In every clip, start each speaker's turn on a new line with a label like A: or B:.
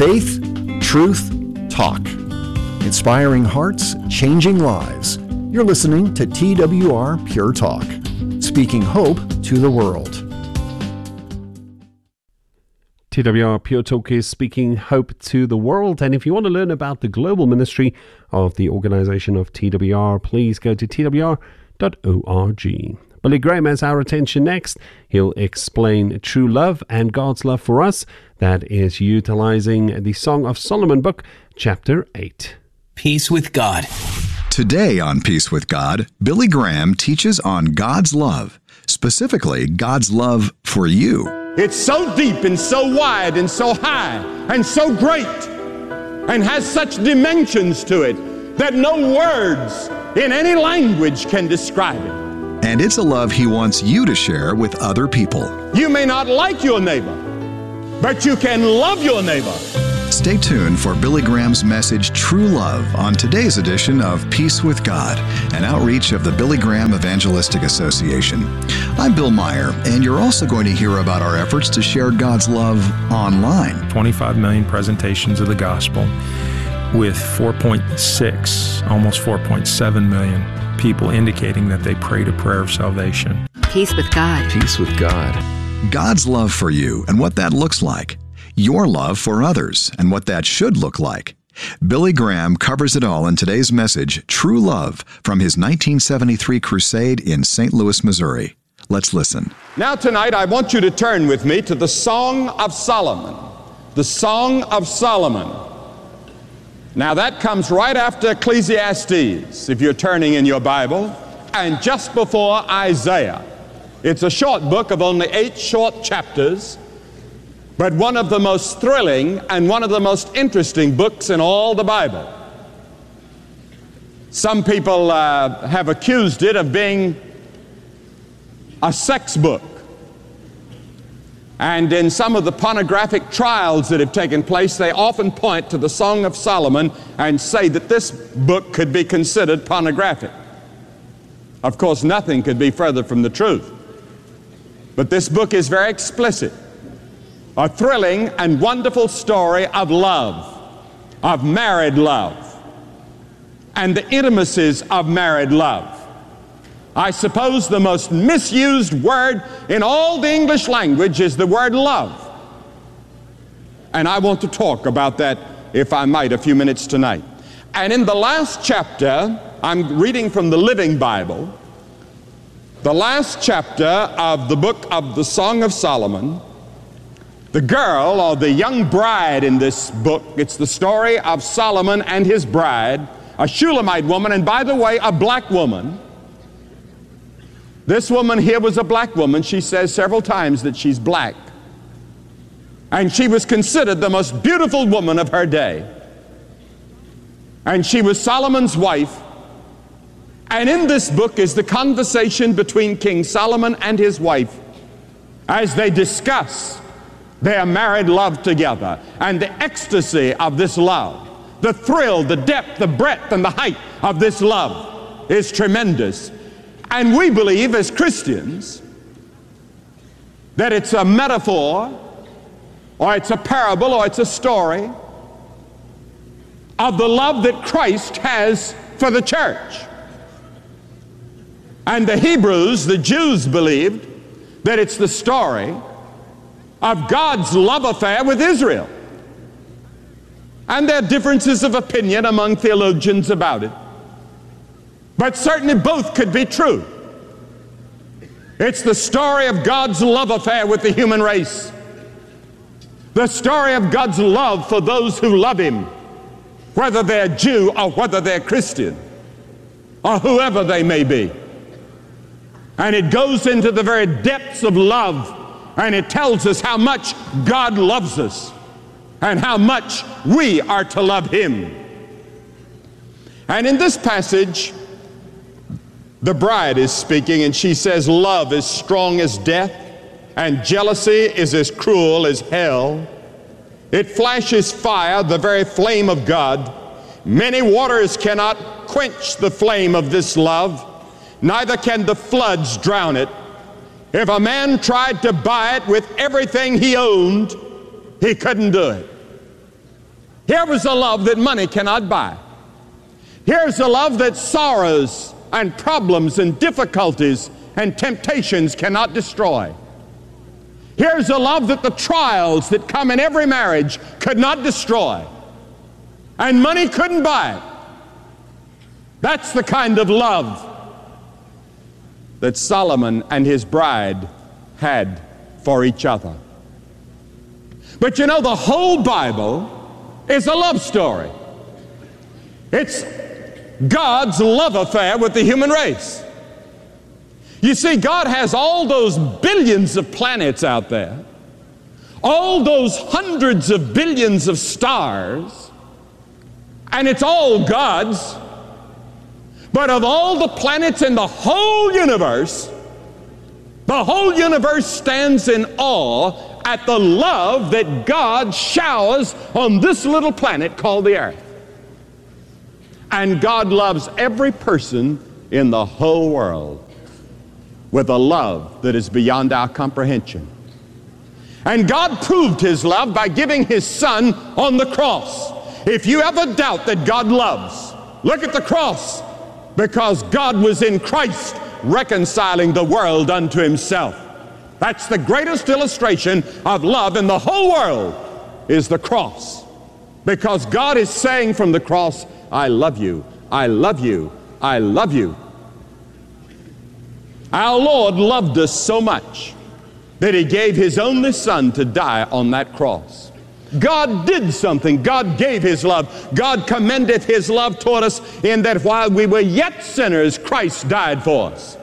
A: Faith, truth, talk. Inspiring hearts, changing lives. You're listening to TWR Pure Talk, speaking hope to the world.
B: TWR Pure Talk is speaking hope to the world. And if you want to learn about the global ministry of the organization of TWR, please go to twr.org. Billy Graham has our attention next. He'll explain true love and God's love for us. That is utilizing the Song of Solomon book, chapter 8.
C: Peace with God.
D: Today on Peace with God, Billy Graham teaches on God's love, specifically God's love for you.
E: It's so deep and so wide and so high and so great and has such dimensions to it that no words in any language can describe it.
D: And it's a love he wants you to share with other people.
E: You may not like your neighbor, but you can love your neighbor.
D: Stay tuned for Billy Graham's message, True Love, on today's edition of Peace with God, an outreach of the Billy Graham Evangelistic Association. I'm Bill Meyer, and you're also going to hear about our efforts to share God's love online.
F: 25 million presentations of the gospel with 4.6, almost 4.7 million people indicating that they prayed a prayer of salvation.
G: Peace with God.
A: Peace with God.
D: God's love for you and what that looks like. Your love for others and what that should look like. Billy Graham covers it all in today's message, True Love, from his 1973 crusade in St. Louis, Missouri. Let's listen.
E: Now tonight I want you to turn with me to the Song of Solomon. The Song of Solomon. Now that comes right after Ecclesiastes, if you're turning in your Bible, and just before Isaiah. It's a short book of only 8 short chapters, but one of the most thrilling and one of the most interesting books in all the Bible. Some people have accused it of being a sex book. And in some of the pornographic trials that have taken place, they often point to the Song of Solomon and say that this book could be considered pornographic. Of course, nothing could be further from the truth. But this book is very explicit. A thrilling and wonderful story of love, of married love, and the intimacies of married love. I suppose the most misused word in all the English language is the word love. And I want to talk about that, if I might, a few minutes tonight. And in the last chapter, I'm reading from the Living Bible, the last chapter of the book of the Song of Solomon, the girl, or the young bride in this book, it's the story of Solomon and his bride, a Shulamite woman, and by the way, a black woman. This woman here was a black woman. She says several times that she's black. And she was considered the most beautiful woman of her day. And she was Solomon's wife. And in this book is the conversation between King Solomon and his wife as they discuss their married love together and the ecstasy of this love. The thrill, the depth, the breadth, and the height of this love is tremendous. And we believe as Christians that it's a metaphor, or it's a parable, or it's a story of the love that Christ has for the church. And the Hebrews, the Jews, believed that it's the story of God's love affair with Israel. And there are differences of opinion among theologians about it. But certainly both could be true. It's the story of God's love affair with the human race. The story of God's love for those who love Him, whether they're Jew or whether they're Christian, or whoever they may be. And it goes into the very depths of love, and it tells us how much God loves us and how much we are to love Him. And in this passage, the bride is speaking, and she says, love is strong as death, and jealousy is as cruel as hell. It flashes fire, the very flame of God. Many waters cannot quench the flame of this love, neither can the floods drown it. If a man tried to buy it with everything he owned, he couldn't do it. Here was a love that money cannot buy. Here's a love that sorrows and problems and difficulties and temptations cannot destroy. Here's a love that the trials that come in every marriage could not destroy, and money couldn't buy it. That's the kind of love that Solomon and his bride had for each other. But you know, the whole Bible is a love story. It's God's love affair with the human race. You see, God has all those billions of planets out there, all those hundreds of billions of stars, and it's all God's. But of all the planets in the whole universe stands in awe at the love that God showers on this little planet called the earth. And God loves every person in the whole world with a love that is beyond our comprehension. And God proved his love by giving his son on the cross. If you ever doubt that God loves, look at the cross, because God was in Christ reconciling the world unto himself. That's the greatest illustration of love in the whole world, is the cross. Because God is saying from the cross, I love you, I love you, I love you. Our Lord loved us so much that he gave his only son to die on that cross. God did something. God gave his love. God commendeth his love toward us in that while we were yet sinners, Christ died for us.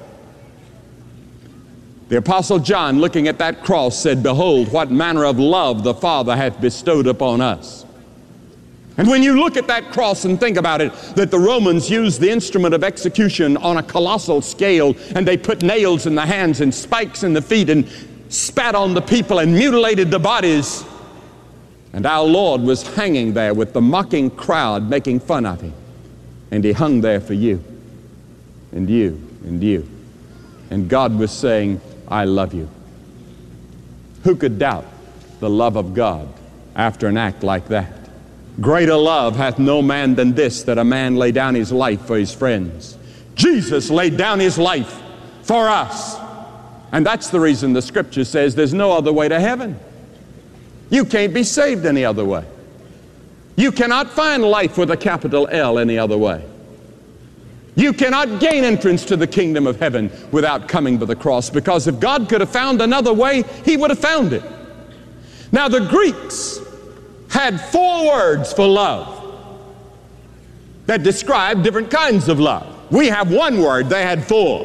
E: The Apostle John, looking at that cross, said, behold, what manner of love the Father hath bestowed upon us. And when you look at that cross and think about it, that the Romans used the instrument of execution on a colossal scale, and they put nails in the hands and spikes in the feet and spat on the people and mutilated the bodies. And our Lord was hanging there with the mocking crowd making fun of him. And he hung there for you and you and you. And God was saying, I love you. Who could doubt the love of God after an act like that? Greater love hath no man than this, that a man lay down his life for his friends. Jesus laid down his life for us. And that's the reason the scripture says there's no other way to heaven. You can't be saved any other way. You cannot find life with a capital L any other way. You cannot gain entrance to the kingdom of heaven without coming to the cross, because if God could have found another way, he would have found it. Now the Greeks had 4 words for love that describe different kinds of love. We have 1 word, they had 4.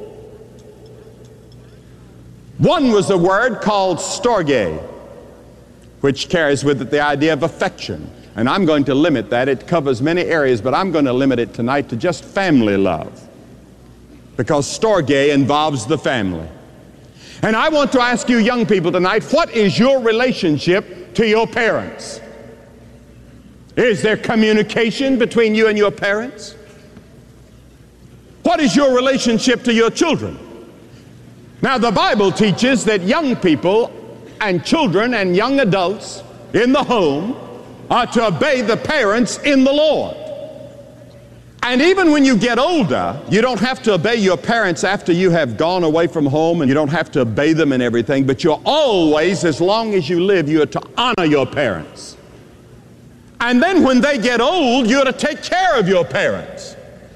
E: One was a word called storge, which carries with it the idea of affection. And I'm going to limit that. It covers many areas, but I'm going to limit it tonight to just family love, because storge involves the family. And I want to ask you young people tonight, what is your relationship to your parents? Is there communication between you and your parents? What is your relationship to your children? Now, the Bible teaches that young people and children and young adults in the home are to obey the parents in the Lord. And even when you get older, you don't have to obey your parents after you have gone away from home, and you don't have to obey them in everything, but you're always, as long as you live, you are to honor your parents. And then when they get old, you're to take care of your parents.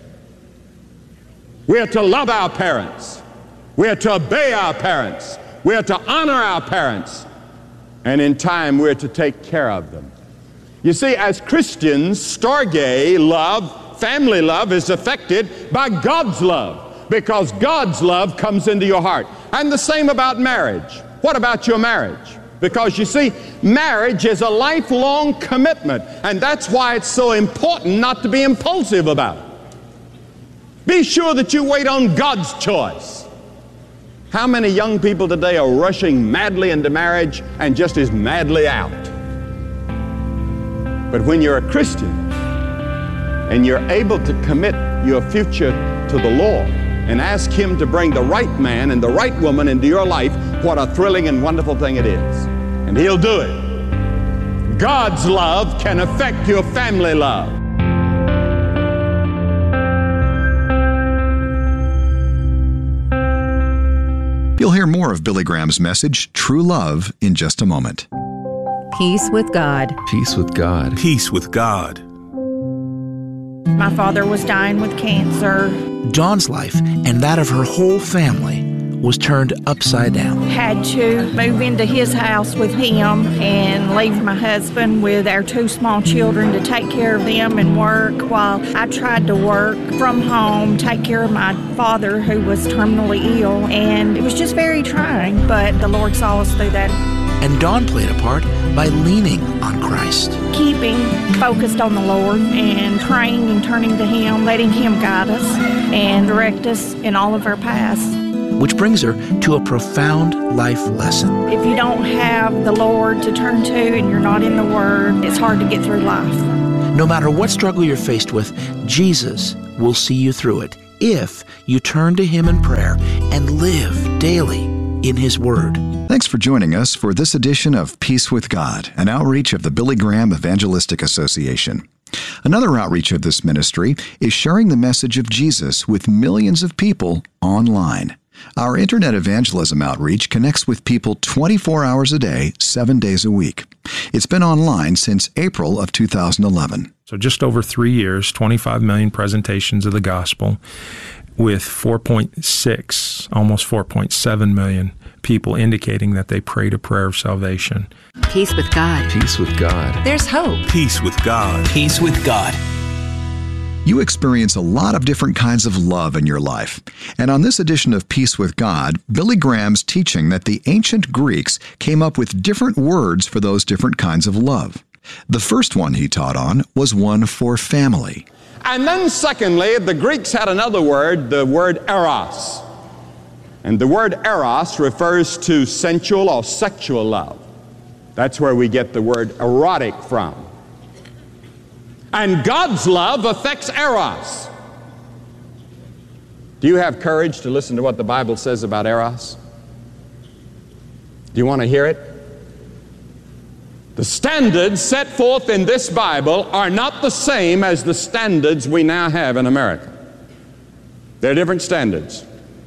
E: We're to love our parents. We're to obey our parents. We're to honor our parents. And in time, we're to take care of them. You see, as Christians, storge love, family love, is affected by God's love, because God's love comes into your heart. And the same about marriage. What about your marriage? Because you see, marriage is a lifelong commitment, and that's why it's so important not to be impulsive about it. Be sure that you wait on God's choice. How many young people today are rushing madly into marriage and just as madly out? But when you're a Christian and you're able to commit your future to the Lord and ask Him to bring the right man and the right woman into your life, what a thrilling and wonderful thing it is. And He'll do it. God's love can affect your family love.
D: You'll hear more of Billy Graham's message, True Love, in just a moment.
C: Peace with God.
G: Peace with God.
H: Peace with God.
I: My father was dying with cancer.
J: Dawn's life and that of her whole family was turned upside down.
I: Had to move into his house with him and leave my husband with our 2 small children to take care of them and work while I tried to work from home, take care of my father who was terminally ill. And it was just very trying, but the Lord saw us through that.
J: And Dawn played a part by leaning on Christ.
I: Keeping focused on the Lord and praying and turning to Him, letting Him guide us and direct us in all of our paths.
J: Which brings her to a profound life lesson.
I: If you don't have the Lord to turn to and you're not in the Word, it's hard to get through life.
J: No matter what struggle you're faced with, Jesus will see you through it if you turn to Him in prayer and live daily in His Word.
D: Thanks for joining us for this edition of Peace with God, an outreach of the Billy Graham Evangelistic Association. Another outreach of this ministry is sharing the message of Jesus with millions of people online. Our Internet evangelism outreach connects with people 24 hours a day, 7 days a week. It's been online since April of 2011.
F: So just over 3 years, 25 million presentations of the gospel with 4.6, almost 4.7 million people indicating that they prayed a prayer of salvation.
C: Peace with God.
G: Peace with God.
C: There's hope.
H: Peace with God.
J: Peace with God.
D: You experience a lot of different kinds of love in your life. And on this edition of Peace with God, Billy Graham's teaching that the ancient Greeks came up with different words for those different kinds of love. The first one he taught on was one for family.
E: And then secondly, the Greeks had another word, the word eros. And the word eros refers to sensual or sexual love. That's where we get the word erotic from. And God's love affects eros. Do you have courage to listen to what the Bible says about eros? Do you want to hear it? The standards set forth in this Bible are not the same as the standards we now have in America. They're different standards.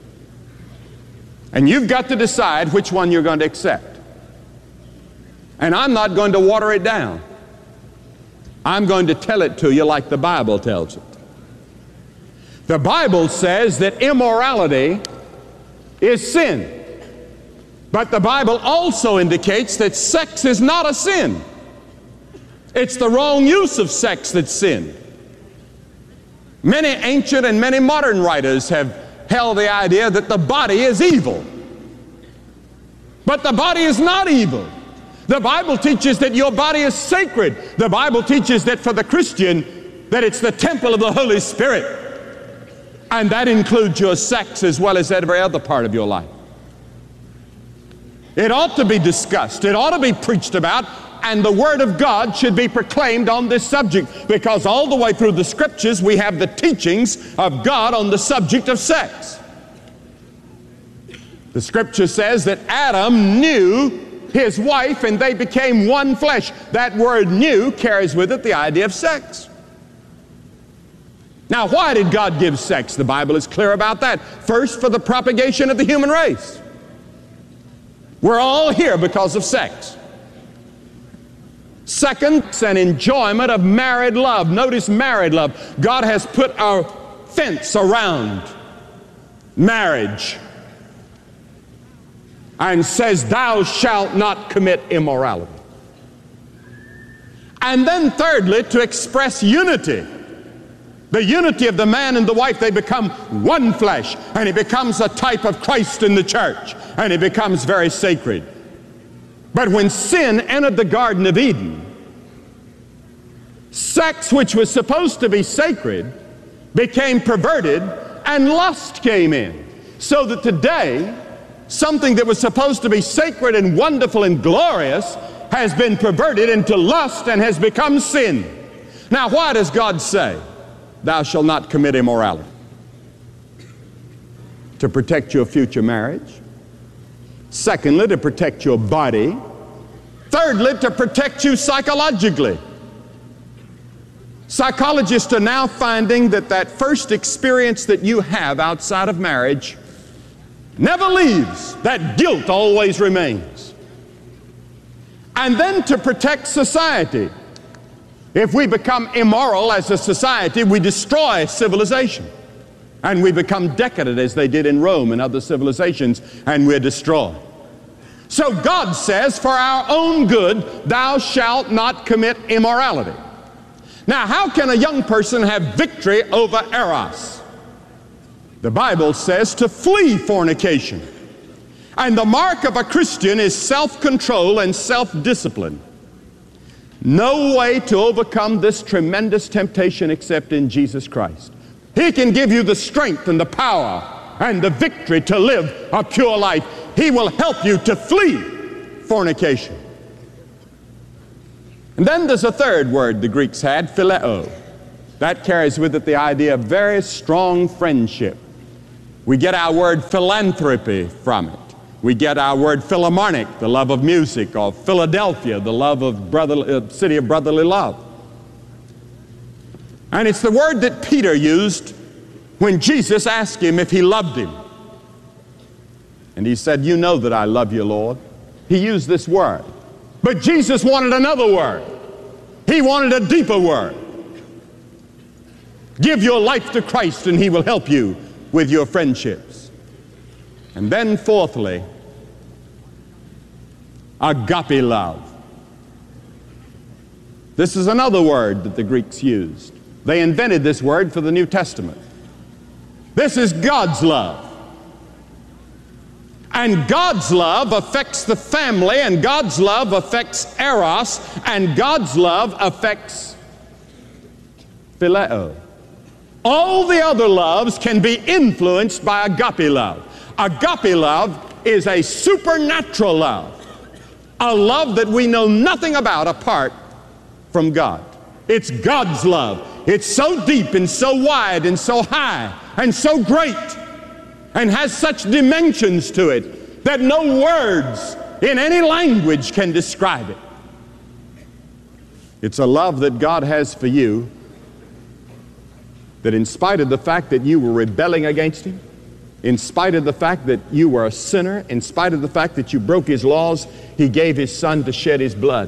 E: And you've got to decide which one you're going to accept. And I'm not going to water it down. I'm going to tell it to you like the Bible tells it. The Bible says that immorality is sin. But the Bible also indicates that sex is not a sin. It's the wrong use of sex that's sin. Many ancient and many modern writers have held the idea that the body is evil. But the body is not evil. The Bible teaches that your body is sacred. The Bible teaches that for the Christian, that it's the temple of the Holy Spirit. And that includes your sex as well as every other part of your life. It ought to be discussed. It ought to be preached about. And the Word of God should be proclaimed on this subject, because all the way through the Scriptures we have the teachings of God on the subject of sex. The Scripture says that Adam knew his wife and they became one flesh. That word knew carries with it the idea of sex. Now, why did God give sex? The Bible is clear about that. First, for the propagation of the human race. We're all here because of sex. Second, it's an enjoyment of married love. Notice married love. God has put a fence around marriage and says, thou shalt not commit immorality. And then thirdly, to express unity. The unity of the man and the wife, they become one flesh, and it becomes a type of Christ in the church, and it becomes very sacred. But when sin entered the Garden of Eden, sex, which was supposed to be sacred, became perverted, and lust came in. So that today, something that was supposed to be sacred and wonderful and glorious has been perverted into lust and has become sin. Now, why does God say, thou shalt not commit immorality? To protect your future marriage. Secondly, to protect your body. Thirdly, to protect you psychologically. Psychologists are now finding that that first experience that you have outside of marriage never leaves. That guilt always remains. And then to protect society. If we become immoral as a society, we destroy civilization. And we become decadent as they did in Rome and other civilizations, and we're destroyed. So God says, for our own good, thou shalt not commit immorality. Now, how can a young person have victory over eros? The Bible says to flee fornication. And the mark of a Christian is self-control and self-discipline. No way to overcome this tremendous temptation except in Jesus Christ. He can give you the strength and the power and the victory to live a pure life. He will help you to flee fornication. And then there's a third word the Greeks had, phileo. That carries with it the idea of very strong friendship. We get our word philanthropy from it. We get our word philharmonic, the love of music, or Philadelphia, the love of city of brotherly love. And it's the word that Peter used when Jesus asked him if he loved him. And he said, you know that I love you, Lord. He used this word. But Jesus wanted another word. He wanted a deeper word. Give your life to Christ and He will help you with your friendships. And then fourthly, agape love. This is another word that the Greeks used. They invented this word for the New Testament. This is God's love. And God's love affects the family, and God's love affects eros, and God's love affects phileo. All the other loves can be influenced by agape love. Agape love is a supernatural love, a love that we know nothing about apart from God. It's God's love. It's so deep and so wide and so high and so great and has such dimensions to it that no words in any language can describe it. It's a love that God has for you, that in spite of the fact that you were rebelling against Him, in spite of the fact that you were a sinner, in spite of the fact that you broke His laws, He gave His Son to shed His blood.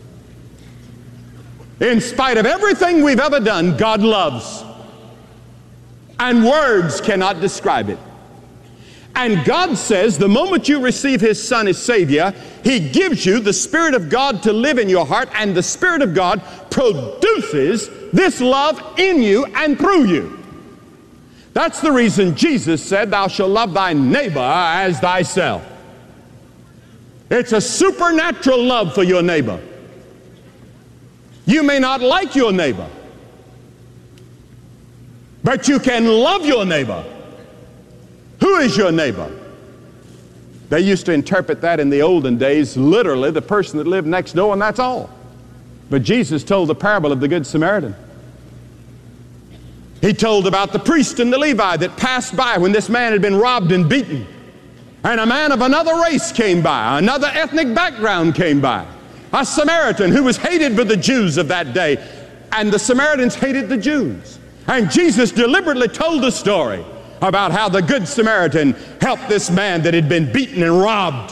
E: In spite of everything we've ever done, God loves. And words cannot describe it. And God says the moment you receive His Son as Savior, He gives you the Spirit of God to live in your heart, and the Spirit of God produces this love in you and through you. That's the reason Jesus said, thou shalt love thy neighbor as thyself. It's a supernatural love for your neighbor. You may not like your neighbor, but you can love your neighbor. Who is your neighbor? They used to interpret that in the olden days, literally the person that lived next door, and that's all. But Jesus told the parable of the Good Samaritan. He told about the priest and the Levi that passed by when this man had been robbed and beaten. And a man of another race came by, another ethnic background came by. A Samaritan who was hated by the Jews of that day. And the Samaritans hated the Jews. And Jesus deliberately told the story about how the Good Samaritan helped this man that had been beaten and robbed.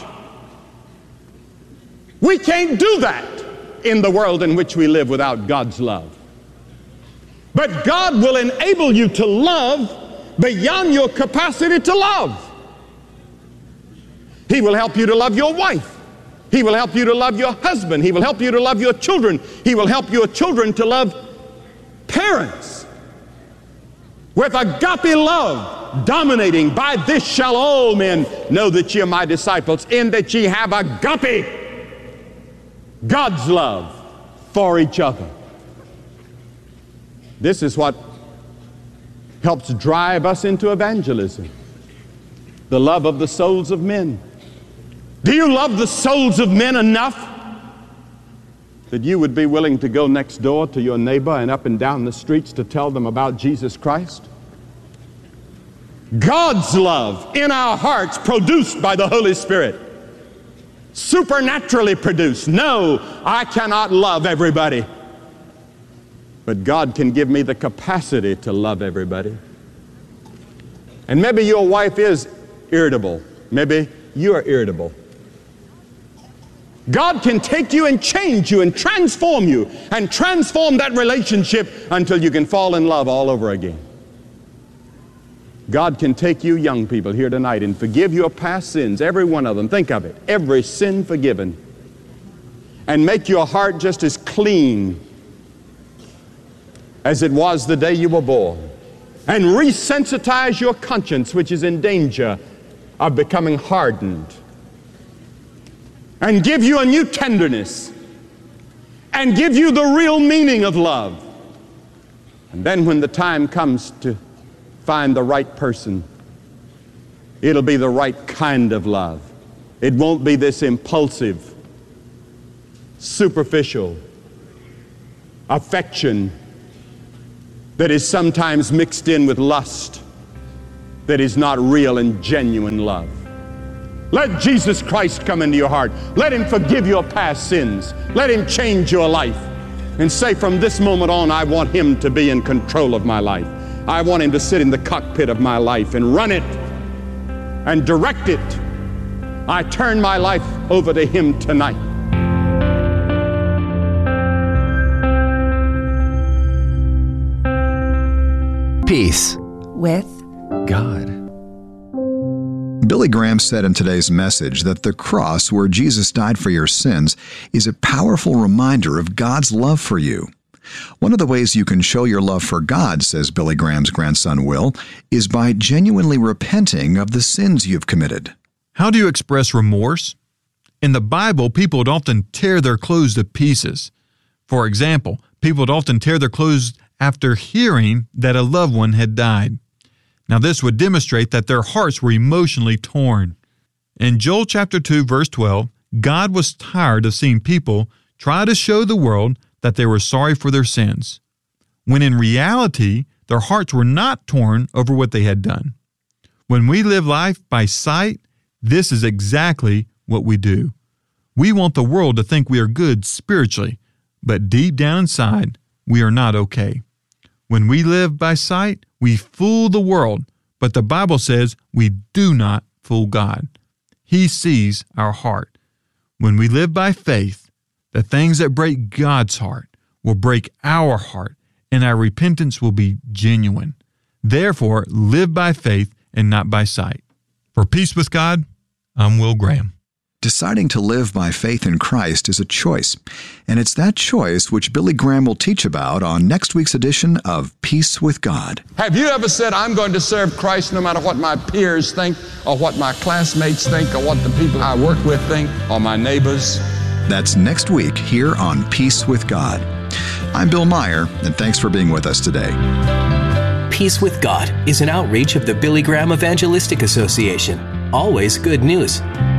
E: We can't do that in the world in which we live without God's love. But God will enable you to love beyond your capacity to love. He will help you to love your wife. He will help you to love your husband. He will help you to love your children. He will help your children to love parents. With agape love dominating, by this shall all men know that ye are my disciples, in that ye have agape, God's love for each other. This is what helps drive us into evangelism. The love of the souls of men. Do you love the souls of men enough that you would be willing to go next door to your neighbor and up and down the streets to tell them about Jesus Christ? God's love in our hearts, produced by the Holy Spirit, supernaturally produced. No, I cannot love everybody. But God can give me the capacity to love everybody. And maybe your wife is irritable. Maybe you are irritable. God can take you and change you and transform you and transform that relationship until you can fall in love all over again. God can take you young people here tonight and forgive your past sins, every one of them. Think of it, every sin forgiven. And make your heart just as clean as it was the day you were born. And resensitize your conscience, which is in danger of becoming hardened. And give you a new tenderness. And give you the real meaning of love. And then when the time comes to find the right person, it'll be the right kind of love. It won't be this impulsive, superficial affection that is sometimes mixed in with lust, that is not real and genuine love. Let Jesus Christ come into your heart. Let Him forgive your past sins. Let Him change your life. And say, from this moment on, I want Him to be in control of my life. I want Him to sit in the cockpit of my life and run it and direct it. I turn my life over to Him tonight.
G: Peace
C: with
G: God.
D: Billy Graham said in today's message that the cross where Jesus died for your sins is a powerful reminder of God's love for you. One of the ways you can show your love for God, says Billy Graham's grandson Will, is by genuinely repenting of the sins you've committed.
K: How do you express remorse? In the Bible, people would often tear their clothes to pieces. For example, people would often tear their clothes after hearing that a loved one had died. Now this would demonstrate that their hearts were emotionally torn. In Joel chapter 2, verse 12, God was tired of seeing people try to show the world that they were sorry for their sins, when in reality, their hearts were not torn over what they had done. When we live life by sight, this is exactly what we do. We want the world to think we are good spiritually, but deep down inside, we are not okay. When we live by sight, we fool the world, but the Bible says we do not fool God. He sees our heart. When we live by faith, the things that break God's heart will break our heart, and our repentance will be genuine. Therefore, live by faith and not by sight. For Peace with God, I'm Will Graham.
D: Deciding to live by faith in Christ is a choice, and it's that choice which Billy Graham will teach about on next week's edition of Peace with God.
E: Have you ever said, I'm going to serve Christ no matter what my peers think, or what my classmates think, or what the people I work with think, or my neighbors?
D: That's next week here on Peace with God. I'm Bill Meyer, and thanks for being with us today.
L: Peace with God is an outreach of the Billy Graham Evangelistic Association. Always good news.